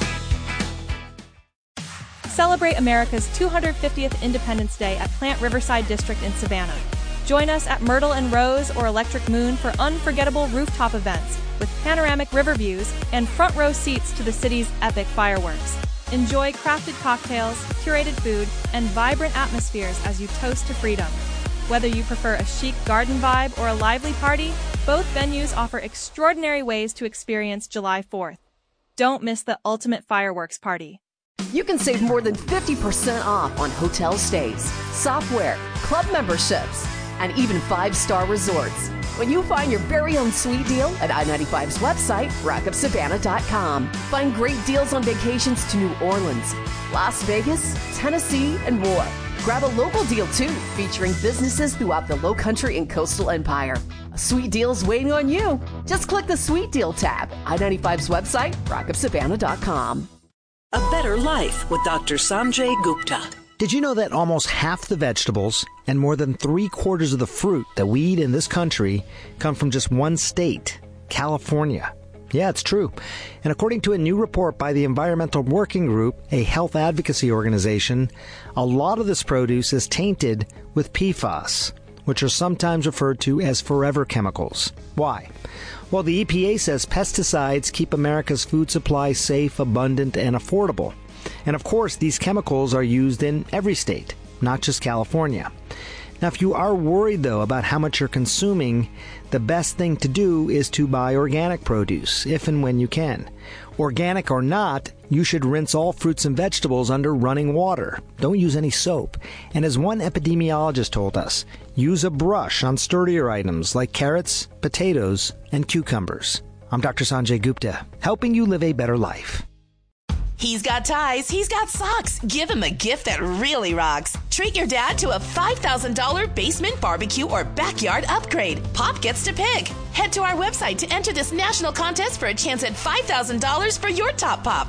Celebrate America's two hundred fiftieth Independence Day at Plant Riverside District in Savannah. Join us at Myrtle and Rose or Electric Moon for unforgettable rooftop events with panoramic river views and front row seats to the city's epic fireworks. Enjoy crafted cocktails, curated food, and vibrant atmospheres as you toast to freedom. Whether you prefer a chic garden vibe or a lively party, both venues offer extraordinary ways to experience July fourth. Don't miss the ultimate fireworks party. You can save more than fifty percent off on hotel stays, software, club memberships, and even five-star resorts when you find your very own sweet deal at I ninety-five's website, rock up savannah dot com. Find great deals on vacations to New Orleans, Las Vegas, Tennessee, and more. Grab a local deal, too, featuring businesses throughout the Lowcountry and Coastal Empire. A sweet deal's waiting on you. Just click the Sweet Deal tab. I ninety-five's website, rock up savannah dot com. A better life with Doctor Sanjay Gupta. Did you know that almost half the vegetables and more than three quarters of the fruit that we eat in this country come from just one state, California? Yeah, it's true. And according to a new report by the Environmental Working Group, a health advocacy organization, a lot of this produce is tainted with P FAS, which are sometimes referred to as forever chemicals. Why? Well, the E P A says pesticides keep America's food supply safe, abundant, and affordable. And of course, these chemicals are used in every state, not just California. Now, if you are worried, though, about how much you're consuming, the best thing to do is to buy organic produce, if and when you can. Organic or not, you should rinse all fruits and vegetables under running water. Don't use any soap. And as one epidemiologist told us, use a brush on sturdier items like carrots, potatoes, and cucumbers. I'm Doctor Sanjay Gupta, helping you live a better life. He's got ties, he's got socks. Give him a gift that really rocks. Treat your dad to a five thousand dollars basement barbecue or backyard upgrade. Pop gets to pick. Head to our website to enter this national contest for a chance at five thousand dollars for your top pop.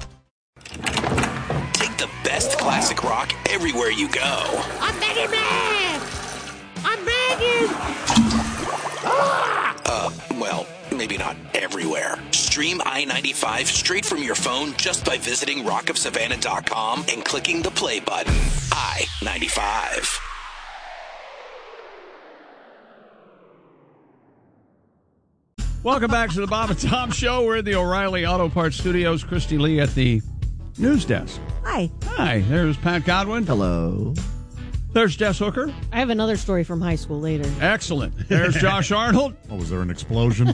Take the best classic rock everywhere you go. I'm begging, man! I'm begging! Uh, well, maybe not everywhere. Stream I ninety-five straight from your phone just by visiting rock of savannah dot com and clicking the play button. I ninety-five. Welcome back to the Bob and Tom Show. We're at the O'Reilly Auto Parts Studios. Christy Lee at the news desk. Hi. Hi. There's Pat Godwin. Hello. There's Jess Hooker. I have another story from high school later. Excellent. There's Josh Arnold. Oh, was there an explosion?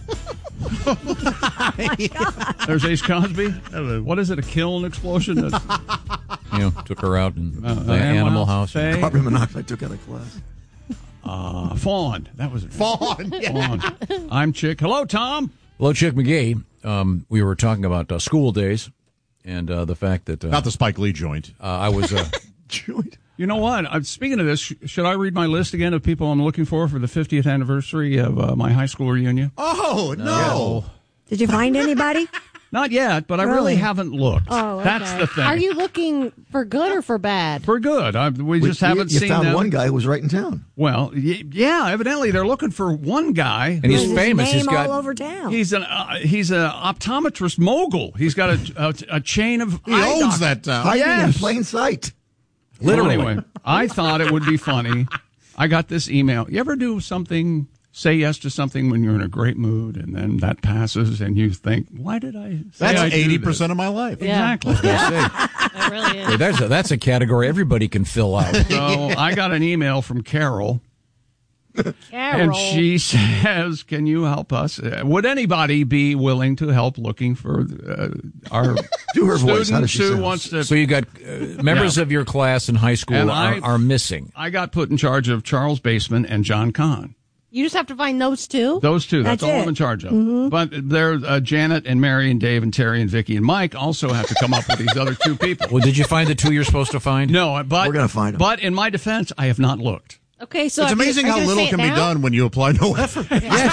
There's Ace Cosby. What is it, a kiln explosion? You know, took her out in Uh, the uh, Animal Animal House. House. Carbon monoxide took out a class. Uh, Fawn. That was it. Fawn. Yeah. Fawn. I'm Chick. Hello, Tom. Hello, Chick McGee. Um, we were talking about uh, school days, and uh, the fact that uh, Not the Spike Lee joint. uh, I was uh, You know what? Uh, speaking of this, sh- should I read my list again of people I'm looking for for the fiftieth anniversary of uh, my high school reunion? Oh, no. Did you find anybody? Not yet, but I really Really? haven't looked. Oh, okay. That's the thing. Are you looking for good or for bad? For good. I, we just you, haven't you seen found them. one guy who was right in town. Well, y- yeah, evidently they're looking for one guy. and he's His famous. name He's got all over town. He's an uh, he's an optometrist mogul. He's got a, a, a chain of He eye owns doc- that town. Hiding yes. in plain sight. literally. Well, anyway, I thought it would be funny. I got this email. You ever do something, say yes to something when you're in a great mood, and then that passes, and you think, why did I say That's I do eighty this? percent of my life. Yeah. Exactly. It really is. Hey, that's a, that's a category everybody can fill out. So I got an email from Carol. Carol. And she says, can you help us? Uh, would anybody be willing to help looking for uh, our Do her voice. How student does she who sound? wants to... So you got uh, members Yeah. of your class in high school And are, I- are missing. I got put in charge of Charles Baseman and John Kahn. You just have to find those two? Those two. That's, That's all it. I'm in charge of. But there's uh, Janet and Mary and Dave and Terry and Vicky and Mike also have to come up with these other two people. Well, did you find the two you're supposed to find? No, but We're gonna find 'em. But in my defense, I have not looked. Okay, so It's if you- amazing are you how gonna little say it can be now? done when you apply no effort.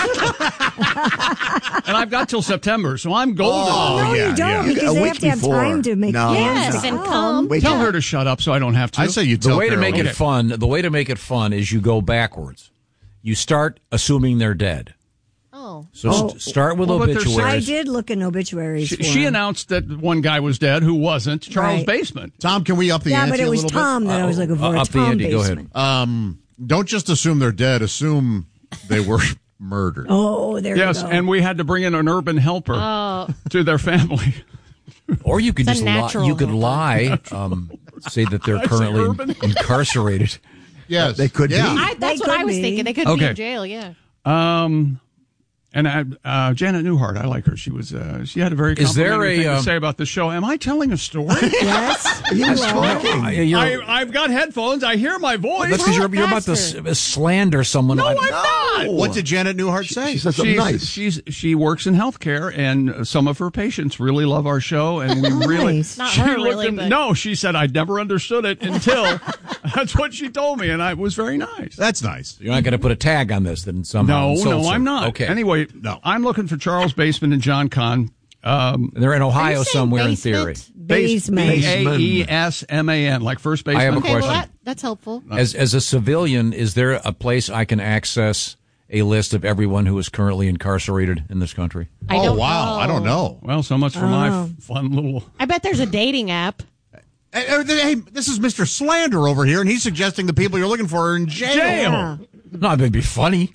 And I've got till September, so I'm golden. Oh, no, yeah, you don't, yeah. because A they week have to have before. time to make No, plans Yes, to and come. come. Wait Tell till- her to shut up so I don't have to. I say you The tell way to make Carol. it fun, the way to make it fun is you go backwards. You start assuming they're dead. Oh. So Oh. st- start with Well, but they're I obituaries. did look in obituaries. She, for she him. announced that one guy was dead who wasn't. Charles Right. Basement. Tom, can we up the Yeah, ante but it a was little Tom bit? that I was looking for. Uh, a up the Tom ante. Go ahead. Basement. Um, don't just assume they're dead. Assume they were murdered. Oh, there Yes, you go. and we had to bring in an urban helper Oh. to their family. Or you could It's a just li- natural you could helper. lie, um, say that they're Did I say currently urban? incarcerated. Yes, They could yeah. be. I, that's They what I could was be. thinking. They could be Okay. in jail, yeah. Um, and I, uh, Janet Newhart, I like her. She was. Uh, she had a very Is there complimentary a, thing to um, say about the show. Am I telling a story? Yes, He was talking. Uh, you're- I, I've got headphones. I hear my voice. that's because you're, you're about to faster. s- slander someone. no, I- I'm not. What did Janet Newhart say? She said something She's, nice. she's she works in healthcare, and some of her patients really love our show, and we really. Nice. Not she her, looked really, in- but- No, she said I never understood it until. That's what she told me, and I it was very nice. That's nice. You're not going to put a tag on this then somehow. No, insults no, her. I'm not. Okay. Anyway, No. I'm looking for Charles Baseman and John Kahn. Um, They're in Are Ohio you saying somewhere in basement? theory. Basement. B A E S M A N, like first baseman. I have a Okay, question. well, that, that's helpful. As as a civilian, is there a place I can access a list of everyone who is currently incarcerated in this country? I oh, don't wow. know. I don't know. Well, so much for my Oh. f- fun little. I bet there's a dating app. Hey, hey, this is Mister Slander over here, and he's suggesting the people you're looking for are in jail. Jail. Yeah. No, it'd be funny.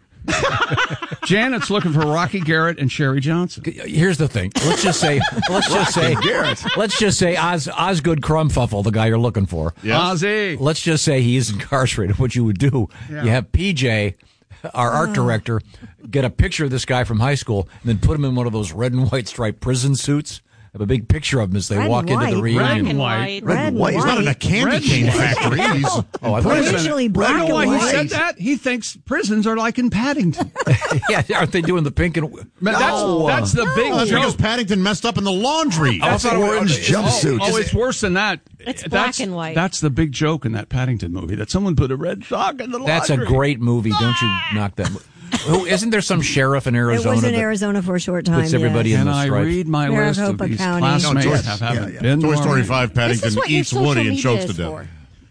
Janet's looking for Rocky Garrett and Sherry Johnson. Here's the thing. Let's just say, let's just say, let's just say Oz, Osgood Crumfuffle, the guy you're looking for. Ozzy. Let's just say he's incarcerated. What you would do, Yeah. you have P J, our art director, get a picture of this guy from high school and then put him in one of those red and white striped prison suits. Have a big picture of him as they Red walk and into the white. reunion. Black and white. white. Red and white. He's not in a candy Red cane and white. factory. He's, Oh, I Well, thought usually black You know and why he white. said that? He thinks prisons are like in Paddington. yeah, aren't they doing the pink and? Man, that's, No. that's the big that's because joke. Paddington messed up in the laundry. I thought it was- orange it's- jumpsuit. Oh, it's worse than that. It's That's- black and white. That's the big joke in that Paddington movie, that someone put a red sock in the laundry. That's a great movie. Don't you knock that? mo- Who isn't there some sheriff in It Arizona? was in that Arizona for a short time. puts everybody yes. in Can the I stripes? read my list of Maricopa these County. classmates No, Toy- have haven't yeah, yeah. been Toy more- Story five, This Paddington is what your eats social Woody and media chokes to is death. for.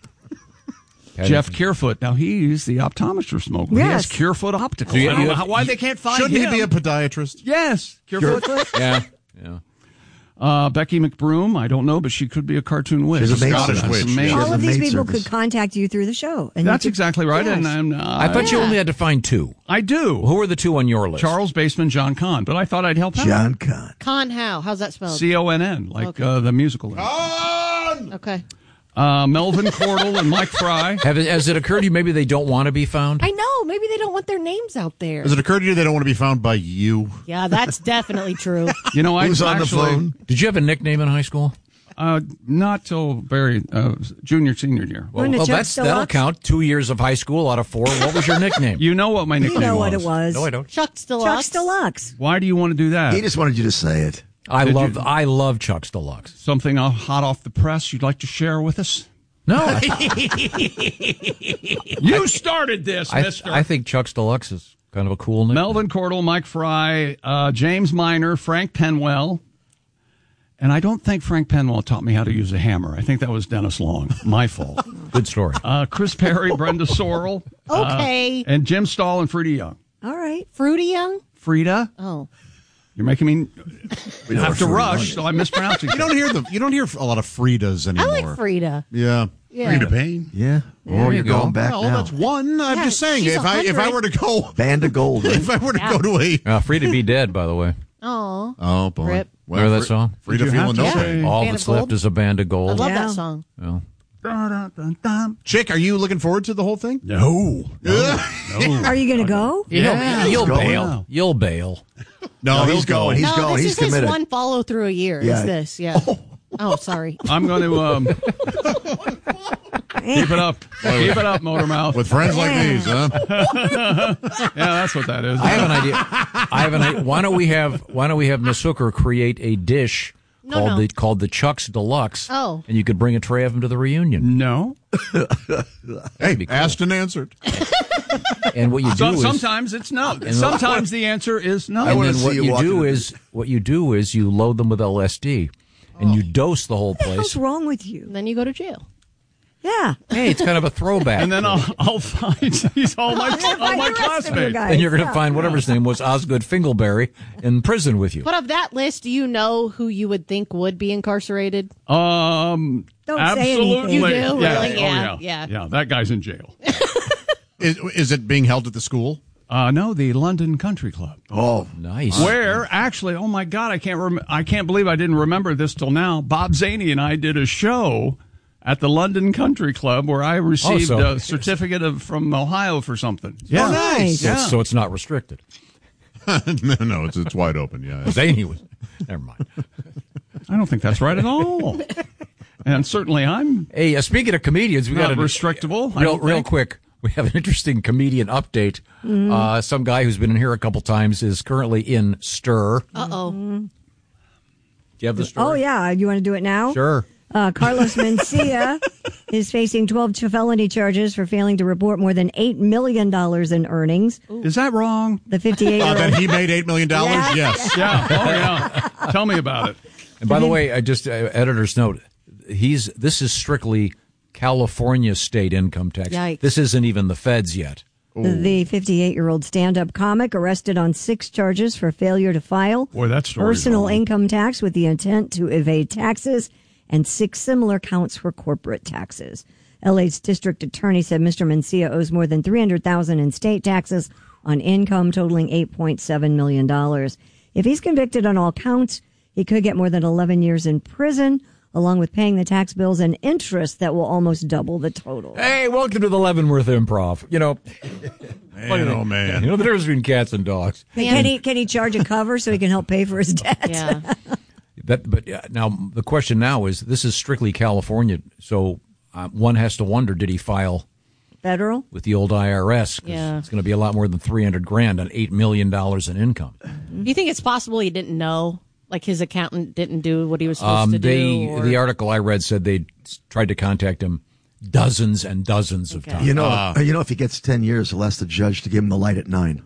Jeff Kierfoot. Now he's the optometrist smoker. He has Yes. Kierfoot Optical. So you- I don't you know have- how, why they can't find Shouldn't him. he be a podiatrist? Yes, Kierfoot. Yeah, yeah. Uh, Becky McBroom, I don't know, but she could be a cartoon witch. She's a maid Scottish service. witch. Amazing. She has All a of these maid people service. could contact you through the show. And That's you could- exactly right. Yes. And I'm, uh, I thought you Yeah. only had to find two. I do. Who are the two on your list? Charles Baseman, John Kahn. But I thought I'd help out. John Kahn. Con how? How's that spelled? C O N N, like Okay. uh, the musical. Okay. Uh, Melvin Cordell and Mike Fry. Have it, has it occurred to you maybe they don't want to be found? I know. Maybe they don't want their names out there. Does it occur to you they don't want to be found by you? Yeah, that's definitely true. You know, I Who's on the actually, phone? Did you have a nickname in high school? Uh, not till very uh, junior, senior year. Well, Going to well, Chuck that's that'll Deluxe? count. Two years of high school out of four. What was your nickname? You know what my You nickname know was. what it was. No, I don't. Chuck's Deluxe. Chuck's Deluxe. Why do you want to do that? He just wanted you to say it. I Did love you- I love Chuck's Deluxe. Something uh, hot off the press you'd like to share with us? No. You started this, I, mister. I think Chuck's Deluxe is kind of a cool name. Melvin Cordell, Mike Fry, uh, James Miner, Frank Penwell. And I don't think Frank Penwell taught me how to use a hammer. I think that was Dennis Long. My fault. Good story. Uh, Chris Perry, Brenda Sorrell. Okay. Uh, and Jim Stahl and Frida Young. All right. Fruity Young? Frida, Oh. you're making me We know have what to Frida rush, is. so I'm mispronouncing You don't hear the you don't hear a lot of Fridas I anymore. like Frida. Yeah. Yeah. Frida Payne. Yeah. There Or you you're go. going back well, now. that's one. I'm Yeah, just saying, she's if I if I were to go Band of Gold. Right? if I were to Yeah. go to a Uh, free to be dead, by the way. Oh. oh boy, Rip. Well, Remember that Fri- song? Frida Did you have feeling no to pain. say- All Band that's of Gold? left is a band of I gold. love Yeah. that song. Well, Chick, are you looking forward to the whole thing? No. No. Are you going to go? yeah, you'll going. bail. You'll bail. No, No, he's going. He's no, going. this He's is his committed. one follow through a year. Yeah. Is this? Yeah. Oh, sorry. I'm going to um, keep it up. Keep it up, Motormouth. With friends like these, huh? Yeah, that's what that is. I have an idea. I have an idea. Why don't we have Why don't we have Miss Hooker create a dish No, called no. the called the Chuck's Deluxe? Oh. and you could bring a tray of them to the reunion. No. Hey, be cool. asked and answered. And what you do So, is sometimes it's no. And Sometimes the answer is no. and wanna then see what you you walking do in. is what you do is you load them with L S D, and you dose the whole What's place. wrong with you? Then you go to jail. Yeah. Hey, it's kind of a throwback. And then I'll, I'll find these all my Find all the my rest of you classmates. guys. and you're going to Yeah. find whatever his name was, Osgood Fingleberry, in prison with you. But of that list, do you know who you would think would be incarcerated? Um, Don't say absolutely. anything. You do? Yeah. Really? Oh, Yeah, yeah. yeah. Yeah, that guy's in jail. Is, is it being held at the school? Uh, no, the London Country Club. Oh, Nice. Where actually, oh my God, I can't rem- I can't believe I didn't remember this till now. Bob Zaney and I did a show at the London Country Club where I received so- a certificate of from Ohio for something. Yeah, nice. So, Yeah. it's, so it's not restricted. no, no, it's it's wide open. Yeah. Zany was. Never mind. I don't think that's right at all. And certainly, I'm Hey, uh, speaking of comedians, we not got a restrictable. I real, don't real think. quick. We have an interesting comedian update. Uh, some guy who's been in here a couple times is currently in Stir. Uh oh. Do you have the story? Oh, yeah. You want to do it now? Sure. Uh, Carlos Mencia is facing twelve felony charges for failing to report more than eight million dollars in earnings. Is that wrong? The fifty-eight-year-old. Uh, that he made eight million dollars. Yeah. Yes. Yeah. Oh yeah. Tell me about it. And by the way, I just uh, editor's note. He's this is strictly California state income tax. Yikes. This isn't even the feds yet. The fifty-eight-year-old stand-up comic arrested on six charges for failure to file Boy, that story's personal long. income tax with the intent to evade taxes and six similar counts for corporate taxes. L A's district attorney said Mister Mencia owes more than three hundred thousand dollars in state taxes on income totaling eight point seven million dollars. If he's convicted on all counts, he could get more than eleven years in prison, along with paying the tax bills and interest that will almost double the total. Hey, welcome to the Leavenworth Improv. You know, Man, oh man. you know the difference between cats and dogs. Can he can he charge a cover so he can help pay for his debt? Yeah. That, but uh, now the question now is: this is strictly California, so uh, one has to wonder: did he file Federal? with the old I R S? 'Cause Yeah. it's going to be a lot more than three hundred grand on eight million dollars in income. Do you think it's possible he didn't know? Like his accountant didn't do what he was supposed Um, to they do? Or... the article I read said they tried to contact him dozens and dozens of times. You know, you know, if he gets ten years, he'll ask the judge to give him the light at nine.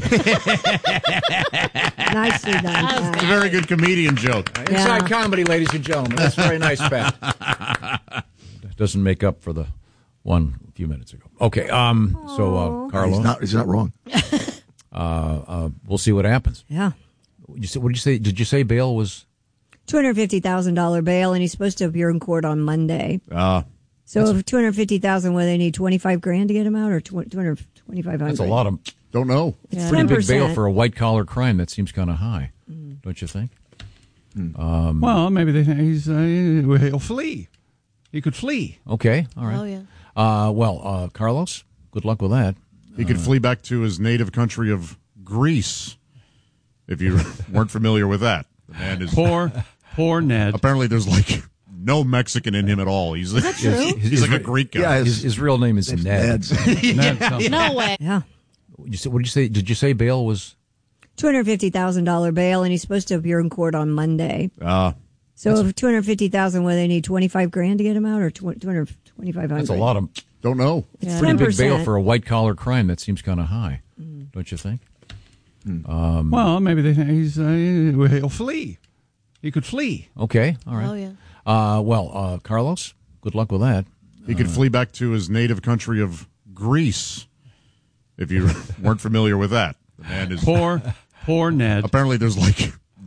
Nicely done. It's a very good comedian joke. Inside comedy, ladies and gentlemen. That's very nice, Pat. Doesn't make up for the one a few minutes ago. Okay, um, so uh, Carlos, He's not. He's not wrong. uh, uh, we'll see what happens. Yeah. You said, what did you say? Did you say bail was? two hundred fifty thousand dollars bail, and he's supposed to appear in court on Monday. Uh, So if two hundred fifty thousand dollars, what, they need twenty-five grand to get him out, or two hundred twenty-five hundred? That's a lot of. don't know. It's Pretty big bail ten percent. for a white collar crime. That seems kind of high, don't you think? Um, Well, maybe they think he's uh, he'll flee. He could flee. Okay, all right. Oh, yeah. Uh, well, uh, Carlos, good luck with that. He could flee back to his native country of Greece. If you weren't familiar with that, the man is Poor, poor Ned. apparently there's like no Mexican in him at all. He's like, he's like a Greek guy. Yeah, His, his real name is Ned. Ned's. Ned something. No way. Yeah. You said, what did you say? Did you say bail was? two hundred fifty thousand dollars bail, and he's supposed to appear in court on Monday. Uh, so if two hundred fifty thousand dollars, what, they need twenty-five grand to get him out, or two hundred twenty-five hundred? That's a lot of. Don't know. It's Yeah. pretty big ten percent. bail for a white collar crime. That seems kind of high, mm. don't you think? Mm. Um, well, maybe they think he's uh, he'll flee. He could flee. Okay, all right. Oh yeah. Uh, well, uh, Carlos, good luck with that. He could uh, flee back to his native country of Greece. If you weren't familiar with that, the man is poor, poor Ned. Apparently, there's like